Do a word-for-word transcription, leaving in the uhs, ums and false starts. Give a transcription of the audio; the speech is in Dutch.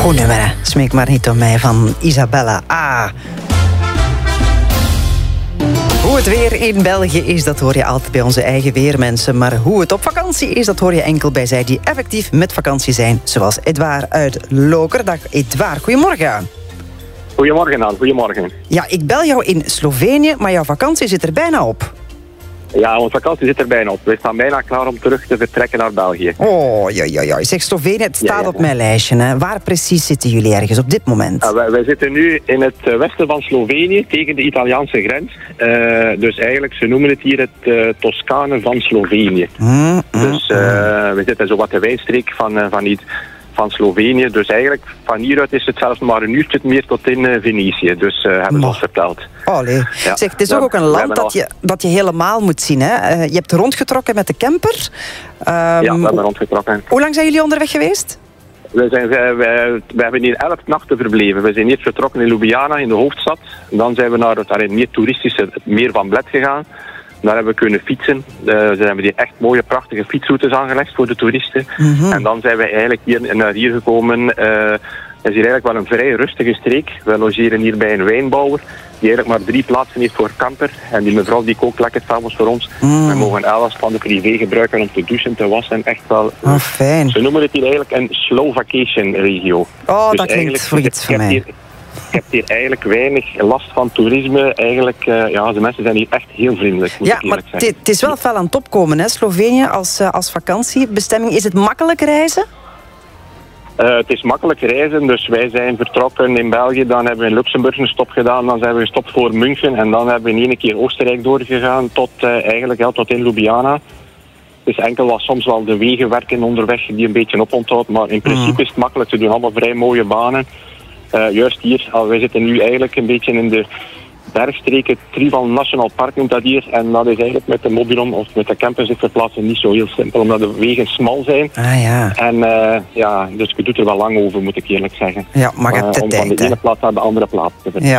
Goed nummer, hè? Smeek maar niet om mij van Isabella A. Hoe het weer in België is, dat hoor je altijd bij onze eigen weermensen. Maar hoe het op vakantie is, dat hoor je enkel bij zij die effectief met vakantie zijn. Zoals Edouard uit Loker. Dag Edouard, goedemorgen. Goedemorgen, Anne. Goedemorgen. Ja, ik bel jou in Slovenië, maar jouw vakantie zit er bijna op. Ja, onze vakantie zit er bijna op. We staan bijna klaar om terug te vertrekken naar België. Oh, ja, ja, ja. Zeg, Slovenië, het staat ja, ja. op mijn lijstje. Hè. Waar precies zitten jullie ergens op dit moment? Uh, wij, wij zitten nu in het westen van Slovenië, tegen de Italiaanse grens. Uh, dus eigenlijk, ze noemen het hier het uh, Toscane van Slovenië. Mm, mm, dus uh, we zitten zo wat de wijnstreek van, uh, van, iets, van Slovenië. Dus eigenlijk, van hieruit is het zelfs maar een uurtje meer tot in uh, Venetië. Dus uh, hebben ze ons verteld. Allee. Ja. Zeg, het is Ja, ook, ook een we land hebben dat al- je, dat je helemaal moet zien. Hè? Uh, je hebt rondgetrokken met de camper. Um, Ja, we hebben rondgetrokken. Hoe lang zijn jullie onderweg geweest? We, zijn, wij, wij, we hebben hier elf nachten verbleven. We zijn eerst vertrokken in Ljubljana, in de hoofdstad. Dan zijn we naar het, naar het meer toeristische het meer van Bled gegaan. Daar hebben we kunnen fietsen. Uh, ze hebben hier echt mooie, prachtige fietsroutes aangelegd voor de toeristen. Mm-hmm. En dan zijn we eigenlijk hier naar hier gekomen. Uh, het is hier eigenlijk wel een vrij rustige streek. We logeren hier bij een wijnbouwer die eigenlijk maar drie plaatsen heeft voor camper. En die mevrouw die kookt lekker s'avonds voor ons. Mm. We mogen alles van de privé gebruiken om te douchen, te wassen. Echt wel. Oh, fijn. Ze noemen het hier eigenlijk een slow vacation regio. Oh, Dus dat klinkt eigenlijk, voor iets je voor hebt mij. Hier, je hebt hier eigenlijk weinig last van toerisme. Eigenlijk, uh, ja, de mensen zijn hier echt heel vriendelijk, moet Ja, ik maar eerlijk zeggen. het is wel fel aan het opkomen, hè? Slovenië als, uh, als vakantiebestemming. Is het makkelijk reizen? Uh, het is makkelijk reizen, dus wij zijn vertrokken in België, dan hebben we in Luxemburg een stop gedaan, dan zijn we gestopt voor München en dan hebben we in één keer Oostenrijk doorgegaan tot, uh, eigenlijk, ja, tot in Ljubljana. Het is enkel wat soms wel de wegen werken onderweg die een beetje oponthoudt, maar in principe Mm. is het makkelijk. Ze doen allemaal vrij mooie banen. Uh, juist hier, uh, wij zitten nu eigenlijk een beetje in de bergstreken, Trival National Park noemt dat hier. En dat is eigenlijk met de mobilom of met de camper zich verplaatsen niet zo heel simpel, omdat de wegen smal zijn. Ah ja. En uh, ja, dus je doet er wel lang over, moet ik eerlijk zeggen. Ja, maar je hebt de uh, om tijd, van de hè. ene plaats naar de andere plaats te vertrekken. Ja.